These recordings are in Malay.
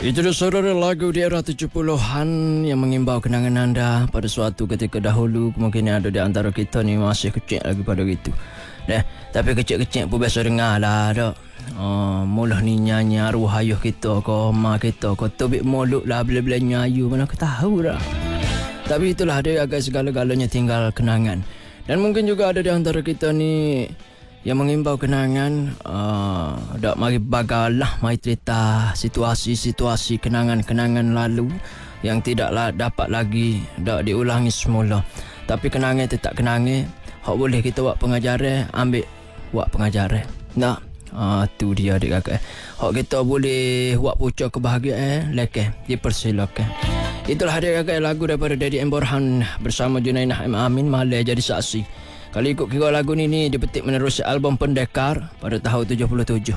Itu dia saudara, lagu di era 70-an yang mengimbau kenangan anda pada suatu ketika dahulu. Mungkin ada di antara kita ni masih kecil lagi pada gitu. Tapi kecil-kecil pun biasa dengar lah dak. Mula ni nyanyi arwah ayah kita ko, mak kita ko, tubik mulut lah bila-bila nyayu, mana kita tahu dah. Tapi itulah dia, agak segala-galanya tinggal kenangan. Dan mungkin juga ada di antara kita ni yang mengimbau kenangan. Dak mari bagalah, mari cerita situasi-situasi kenangan-kenangan lalu yang tidaklah dapat lagi dak diulangi semula. Tapi kenangan tetap kenangan. Hak boleh kita buat pengajaran, ambil buat pengajaran. Nah, tu dia adik kakak. Hak kita boleh buat pucuk kebahagiaan, lekeh dipersilakan. Itulah adik kakak, lagu daripada Daddy M. Borhan bersama Junainah M. Amin, Malay jadi saksi. Kalau ikut kira lagu ni dipetik menerusi album Pendekar pada tahun 77.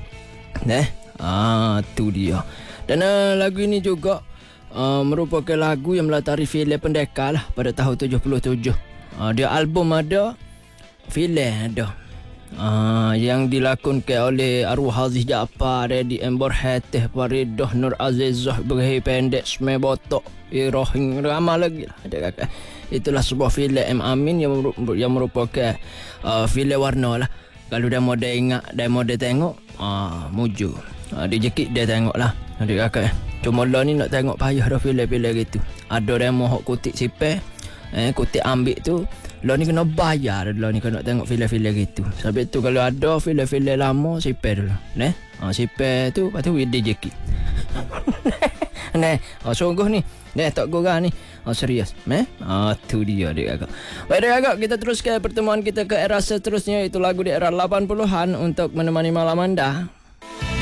Tu dia. Dan lagu ini juga merupakan lagu yang melatari filem Pendekar lah pada tahun 77. Dia album ada, filem ada. Yang dilakonkan oleh arwah Aziz Jaafar, Daddy M. Borhan, Teh Faridah, Nur Azizah, Berhi Pendek, Sme Botok, Irohing, ramai lagi lah ada kakak. Itulah sebuah filem M. Amin yang merupakan filem warna lah. Kalau dah mau dia ingat, dah mau dia tengok, muju. Dia jekit dia tengok lah adik kakak. Cuma lah ni nak tengok payah dah filem-filem gitu. Ada demo hok kutik sipeh, kutik ambil tu. Lah ni kena bayar. Lah ni kena tengok filem-filem gitu. Sebab tu kalau ada filem-filem lama, sipeh dulu. Sipeh tu, lepas tu dia jekit. Sungguh ni. Tak gurau ni. Serius. Tu dia adik kakak. Baik adik kakak, kita teruskan pertemuan kita ke era seterusnya. Itu lagu di era 80-an untuk menemani malam anda.